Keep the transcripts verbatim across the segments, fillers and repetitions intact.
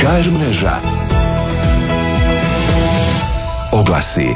ha er mreža. Oglasi.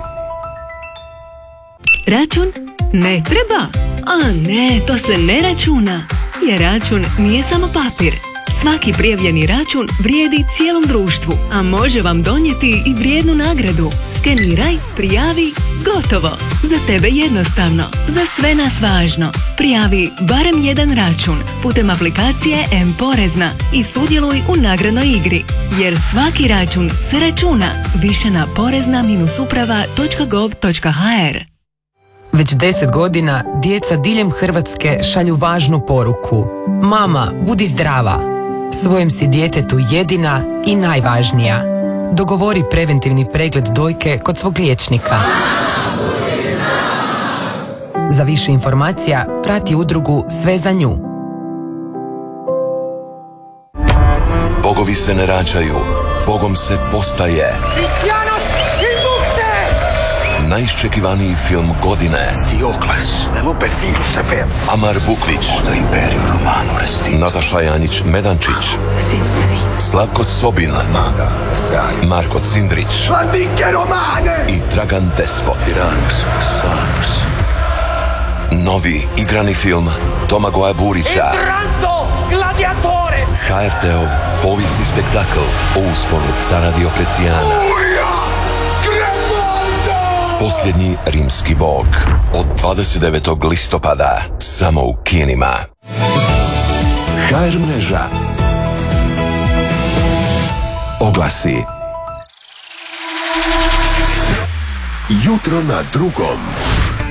Račun? Ne treba? A ne, to se ne računa. Jer račun nije samo papir. Svaki prijavljeni račun vrijedi cijelom društvu, a može vam donijeti i vrijednu nagradu. Skeniraj, prijavi, gotovo. Za tebe jednostavno, za sve nas važno. Prijavi barem jedan račun putem aplikacije M-Porezna i sudjeluj u nagradnoj igri. Jer svaki račun se računa. Više na porezna uprava točka gov točka ha er. Već deset godina djeca diljem Hrvatske šalju važnu poruku. Mama, budi zdrava. Svojem si djetetu jedina i najvažnija. Dogovori preventivni pregled dojke kod svog liječnika. Za više informacija prati udrugu Sve za nju. Bogovi se ne rađaju, Bogom se postaje. Najiščekivaniji film godine. Diokles, ne lupe filu sebe. Amar Bukvić. Odo imperiju romanu resti. Nataša Janjić-Medančić. Slavko Sobin. Maga, Esaj. Marko Cindrić. Vladike romane! I Dragan Despot. Tiranus, Sarus. Novi igrani film Domagoja Burića. Entranto, gladiatore! ha er te-ov povijesni spektakl o usponu cara Dioklecijana. Posljednji rimski bog. Od dvadeset devetog listopada. Samo u kinima. ha er mreža. Oglasi. Jutro na drugom.